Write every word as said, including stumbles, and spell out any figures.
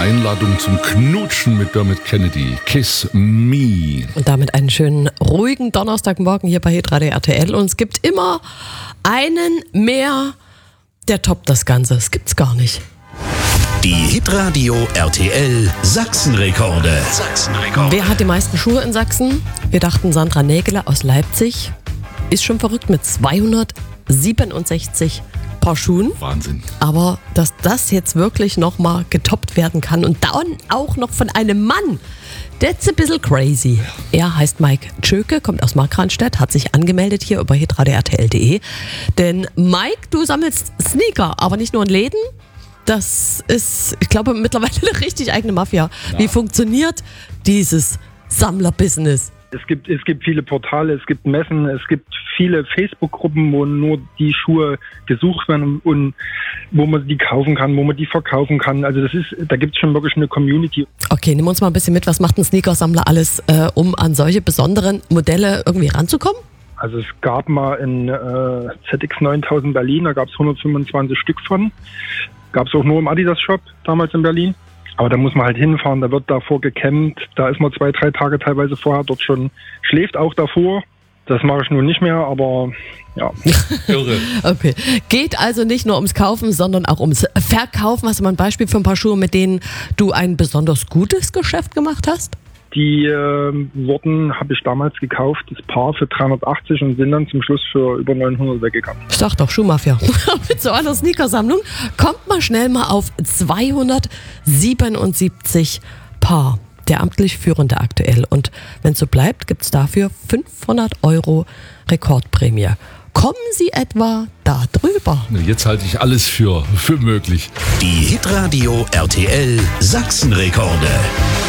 Einladung zum Knutschen mit Dermot Kennedy. Kiss Me. Und damit einen schönen, ruhigen Donnerstagmorgen hier bei Hitradio R T L. Und es gibt immer einen mehr, der toppt das Ganze. Das gibt's gar nicht. Die Hitradio R T L Sachsenrekorde. Sachsenrekorde. Wer hat die meisten Schuhe in Sachsen? Wir dachten, Sandra Nägele aus Leipzig ist schon verrückt mit zweihundertsiebenundsechzig Paar Schuhen. Wahnsinn. Aber dass das jetzt wirklich nochmal getoppt werden kann und dann auch noch von einem Mann, that's a bisschen crazy. Er heißt Mike Tschöke, kommt aus Markranstädt, hat sich angemeldet hier über hitradio R T L punkt de. Denn Mike, du sammelst Sneaker, aber nicht nur in Läden. Das ist, ich glaube, mittlerweile eine richtig eigene Mafia. Ja. Wie funktioniert dieses Sammlerbusiness? Es gibt, es gibt viele Portale, es gibt Messen, es gibt viele Facebook-Gruppen, wo nur die Schuhe gesucht werden und wo man die kaufen kann, wo man die verkaufen kann. Also das ist, da gibt es schon wirklich eine Community. Okay, nimm uns mal ein bisschen mit. Was macht ein Sneakersammler alles, äh, um an solche besonderen Modelle irgendwie ranzukommen? Also es gab mal in äh, Z X neuntausend Berlin, da gab es hundertfünfundzwanzig Stück von. Gab es auch nur im Adidas-Shop damals in Berlin. Aber da muss man halt hinfahren, da wird davor gecampt, da ist man zwei, drei Tage teilweise vorher dort schon, schläft auch davor. Das mache ich nun nicht mehr, aber ja. Irre. Okay. Geht also nicht nur ums Kaufen, sondern auch ums Verkaufen. Hast du mal ein Beispiel für ein paar Schuhe, mit denen du ein besonders gutes Geschäft gemacht hast? Die äh, wurden, habe ich damals gekauft, das Paar für dreihundertachtzig und sind dann zum Schluss für über neunhundert weggegangen. Ich sag doch, Schuhmafia. Mit so einer Sneakersammlung kommt man schnell mal auf zweihundertsiebenundsiebzig Paar. Der amtlich Führende aktuell. Und wenn es so bleibt, gibt es dafür fünfhundert Euro Rekordprämie. Kommen Sie etwa da drüber? Jetzt halte ich alles für, für möglich. Die Hitradio R T L Sachsenrekorde.